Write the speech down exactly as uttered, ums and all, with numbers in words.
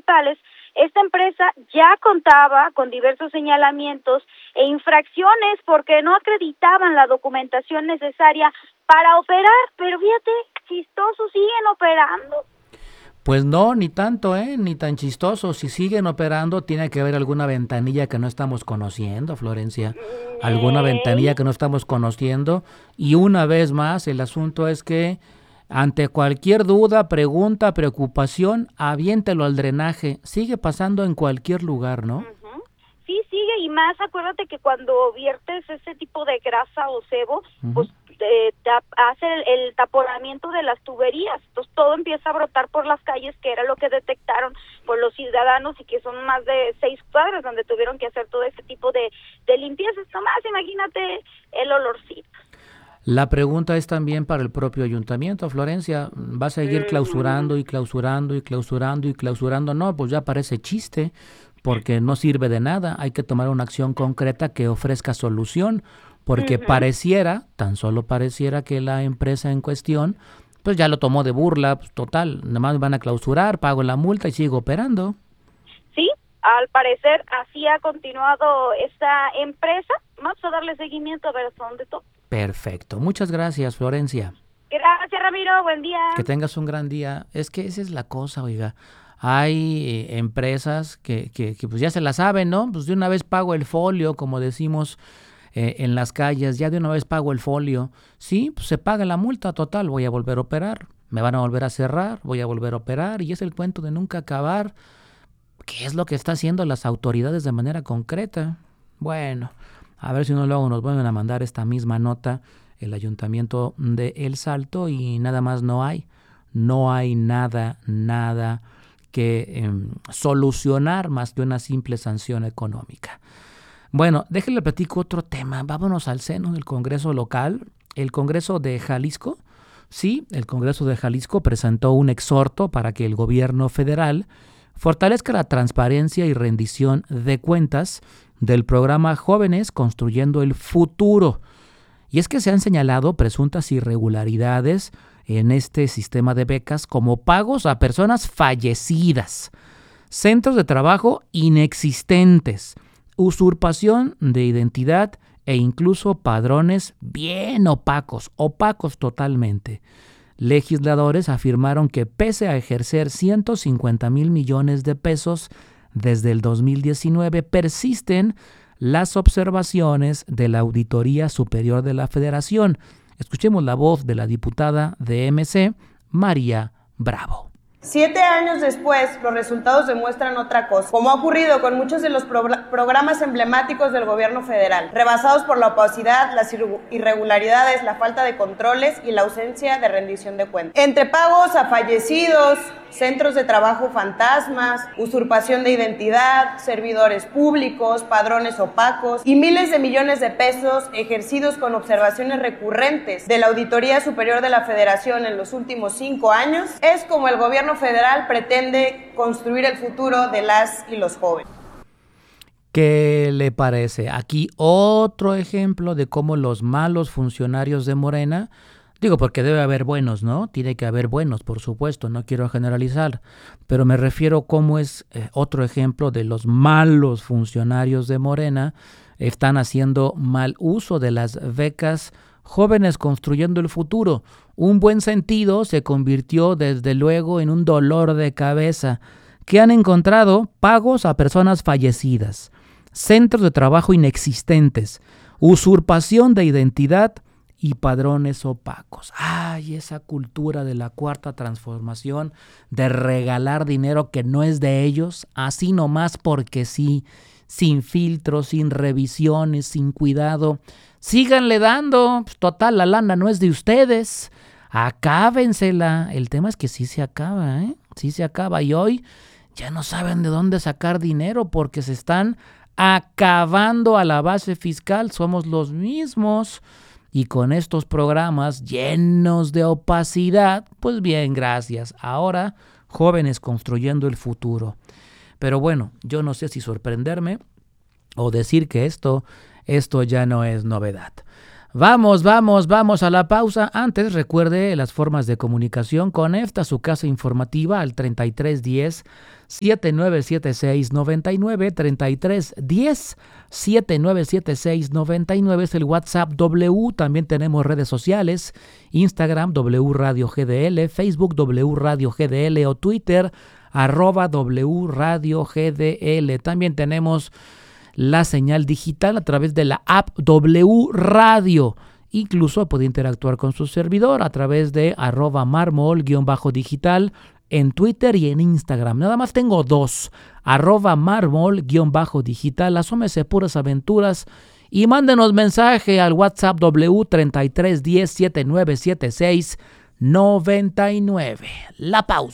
municipales, esta empresa ya contaba con diversos señalamientos e infracciones porque no acreditaban la documentación necesaria para operar, pero fíjate, chistoso, siguen operando. Pues no, ni tanto, ¿eh? Ni tan chistoso. Si siguen operando, tiene que haber alguna ventanilla que no estamos conociendo, Florencia. Alguna ventanilla que no estamos conociendo. Y una vez más, el asunto es que ante cualquier duda, pregunta, preocupación, aviéntelo al drenaje. Sigue pasando en cualquier lugar, ¿no? Uh-huh. Sí, sigue, y más acuérdate que cuando viertes ese tipo de grasa o sebo, uh-huh. pues eh, tap, hace el, el taponamiento de las tuberías, entonces todo empieza a brotar por las calles, que era lo que detectaron por los ciudadanos, y que son más de seis cuadras donde tuvieron que hacer todo ese tipo de, de limpiezas. Nomás imagínate el olorcito. La pregunta es también para el propio ayuntamiento, Florencia. ¿Va a seguir clausurando y clausurando y clausurando y clausurando? No, pues ya parece chiste, porque no sirve de nada. Hay que tomar una acción concreta que ofrezca solución, porque uh-huh. pareciera, tan solo pareciera que la empresa en cuestión, pues ya lo tomó de burla. Pues total, nada más van a clausurar, pago la multa y sigo operando. Sí, al parecer así ha continuado esta empresa. Vamos a darle seguimiento a ver hasta dónde toca. Perfecto. Muchas gracias, Florencia. Gracias, Ramiro. Buen día. Que tengas un gran día. Es que esa es la cosa, oiga. Hay eh, empresas que, que, que pues ya se la saben, ¿no? Pues de una vez pago el folio, como decimos eh, en las calles, ya de una vez pago el folio. Sí, pues se paga la multa, total, voy a volver a operar. Me van a volver a cerrar, voy a volver a operar. Y es el cuento de nunca acabar. ¿Qué es lo que están haciendo las autoridades de manera concreta? Bueno, a ver si no luego nos vuelven a mandar esta misma nota el Ayuntamiento de El Salto y nada más no hay. No hay nada, nada que eh, solucionar más que una simple sanción económica. Bueno, déjenle platico otro tema. Vámonos al seno del Congreso local. El Congreso de Jalisco, sí, el Congreso de Jalisco presentó un exhorto para que el gobierno federal fortalezca la transparencia y rendición de cuentas del programa Jóvenes Construyendo el Futuro. Y es que se han señalado presuntas irregularidades en este sistema de becas como pagos a personas fallecidas, centros de trabajo inexistentes, usurpación de identidad e incluso padrones bien opacos, opacos totalmente. Legisladores afirmaron que pese a ejercer ciento cincuenta mil millones de pesos desde el dos mil diecinueve, persisten las observaciones de la Auditoría Superior de la Federación. Escuchemos la voz de la diputada de M C, María Bravo. Siete años después, los resultados demuestran otra cosa, como ha ocurrido con muchos de los pro- programas emblemáticos del gobierno federal, rebasados por la opacidad, las irregularidades, la falta de controles y la ausencia de rendición de cuentas. Entre pagos a fallecidos, centros de trabajo fantasmas, usurpación de identidad, servidores públicos, padrones opacos y miles de millones de pesos ejercidos con observaciones recurrentes de la Auditoría Superior de la Federación en los últimos cinco años, es como el gobierno federal pretende construir el futuro de las y los jóvenes. ¿Qué le parece? Aquí otro ejemplo de cómo los malos funcionarios de Morena, digo porque debe haber buenos, ¿no? Tiene que haber buenos, por supuesto, no quiero generalizar, pero me refiero cómo es eh, otro ejemplo de los malos funcionarios de Morena están haciendo mal uso de las becas Jóvenes Construyendo el Futuro. Un buen sentido se convirtió desde luego en un dolor de cabeza. ¿Qué han encontrado? Pagos a personas fallecidas, centros de trabajo inexistentes, usurpación de identidad y padrones opacos. ¡Ay, esa cultura de la cuarta transformación de regalar dinero que no es de ellos, así nomás porque sí, sin filtros, sin revisiones, sin cuidado! Síganle dando, pues, total, la lana no es de ustedes, acábensela. El tema es que sí se acaba, ¿eh? Sí se acaba y hoy ya no saben de dónde sacar dinero porque se están acabando a la base fiscal, somos los mismos. Y con estos programas llenos de opacidad, pues bien, gracias. Ahora, Jóvenes Construyendo el Futuro. Pero bueno, yo no sé si sorprenderme o decir que esto, esto ya no es novedad. Vamos, vamos, vamos a la pausa. Antes, recuerde las formas de comunicación con E F T A, su casa informativa, al treinta y tres diez, setenta y nueve setenta y seis noventa y nueve, treinta y tres diez, setenta y nueve setenta y seis noventa y nueve es el WhatsApp W. También tenemos redes sociales, Instagram W Radio G D L, Facebook W Radio G D L o Twitter arroba W Radio G D L. También tenemos la señal digital a través de la app W Radio. Incluso puede interactuar con su servidor a través de arroba marmol-digital en Twitter y en Instagram. Nada más tengo dos, arroba marmol-digital. Asómese puras aventuras y mándenos mensaje al WhatsApp W treinta y tres diez, setenta y nueve setenta y seis noventa y nueve. La pausa.